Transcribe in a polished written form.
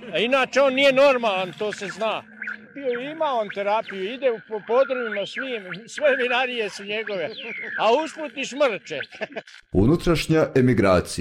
A inače on nije normalan, to se zna. Ima on terapiju, ide po podrumima svim, sve vinarije su njegove, a usput i šmrče. Unutrašnja emigracija.